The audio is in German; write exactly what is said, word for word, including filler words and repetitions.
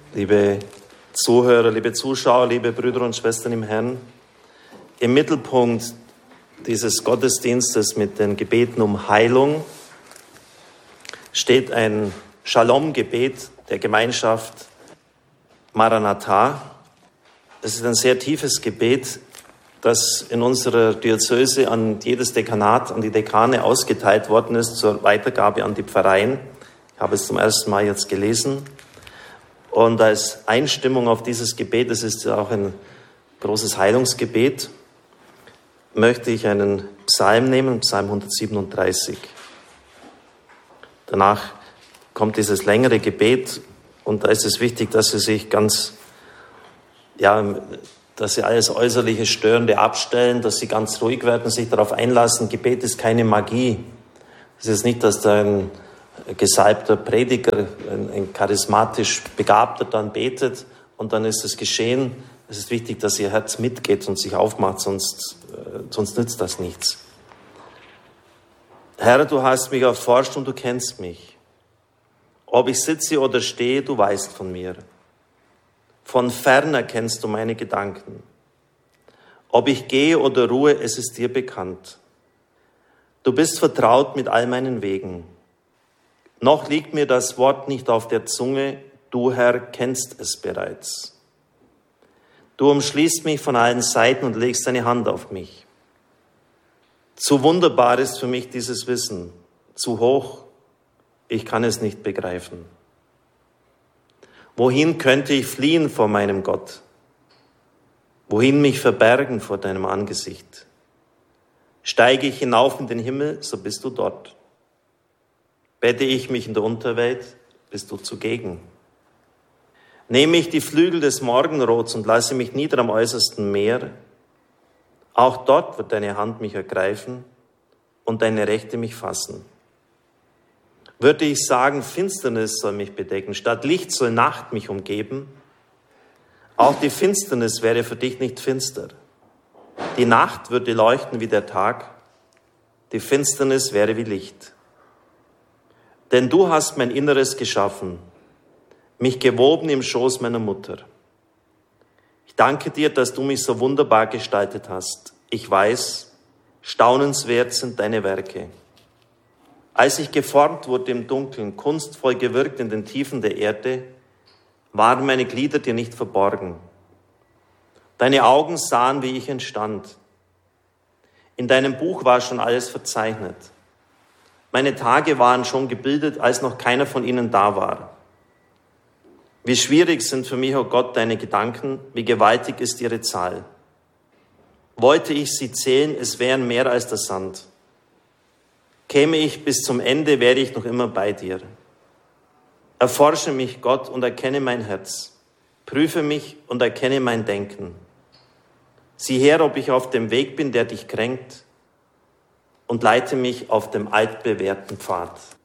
Liebe Zuhörer, liebe Zuschauer, liebe Brüder und Schwestern im Herrn, im Mittelpunkt dieses Gottesdienstes mit den Gebeten um Heilung steht ein Shalom-Gebet der Gemeinschaft Maranatha. Es ist ein sehr tiefes Gebet, das in unserer Diözese an jedes Dekanat, an die Dekane ausgeteilt worden ist zur Weitergabe an die Pfarreien. Ich habe es zum ersten Mal jetzt gelesen. Und als Einstimmung auf dieses Gebet, es ist ja auch ein großes Heilungsgebet, möchte ich einen Psalm nehmen, Psalm hundertsiebenunddreißig. Danach kommt dieses längere Gebet und da ist es wichtig, dass Sie sich ganz, ja, dass Sie alles äußerliche Störende abstellen, dass Sie ganz ruhig werden, sich darauf einlassen. Gebet ist keine Magie. Es ist nicht, dass da ein gesalbter Prediger, ein, ein charismatisch Begabter dann betet und dann ist es geschehen. Es ist wichtig, dass Ihr Herz mitgeht und sich aufmacht, sonst, äh, sonst nützt das nichts. Herr, du hast mich erforscht und du kennst mich. Ob ich sitze oder stehe, du weißt von mir. Von fern erkennst du meine Gedanken. Ob ich gehe oder ruhe, es ist dir bekannt. Du bist vertraut mit all meinen Wegen. Noch liegt mir das Wort nicht auf der Zunge, du, Herr, kennst es bereits. Du umschließt mich von allen Seiten und legst deine Hand auf mich. Zu wunderbar ist für mich dieses Wissen, zu hoch, ich kann es nicht begreifen. Wohin könnte ich fliehen vor meinem Gott? Wohin mich verbergen vor deinem Angesicht? Steige ich hinauf in den Himmel, so bist du dort. Bette ich mich in der Unterwelt, bist du zugegen. Nehme ich die Flügel des Morgenrots und lasse mich nieder am äußersten Meer, auch dort wird deine Hand mich ergreifen und deine Rechte mich fassen. Würde ich sagen, Finsternis soll mich bedecken, statt Licht soll Nacht mich umgeben, auch die Finsternis wäre für dich nicht finster. Die Nacht würde leuchten wie der Tag, die Finsternis wäre wie Licht. Denn du hast mein Inneres geschaffen, mich gewoben im Schoß meiner Mutter. Ich danke dir, dass du mich so wunderbar gestaltet hast. Ich weiß, staunenswert sind deine Werke. Als ich geformt wurde im Dunkeln, kunstvoll gewirkt in den Tiefen der Erde, waren meine Glieder dir nicht verborgen. Deine Augen sahen, wie ich entstand. In deinem Buch war schon alles verzeichnet. Meine Tage waren schon gebildet, als noch keiner von ihnen da war. Wie schwierig sind für mich, oh Gott, deine Gedanken, wie gewaltig ist ihre Zahl. Wollte ich sie zählen, es wären mehr als der Sand. Käme ich bis zum Ende, wäre ich noch immer bei dir. Erforsche mich, Gott, und erkenne mein Herz. Prüfe mich und erkenne mein Denken. Sieh her, ob ich auf dem Weg bin, der dich kränkt, und leite mich auf dem altbewährten Pfad.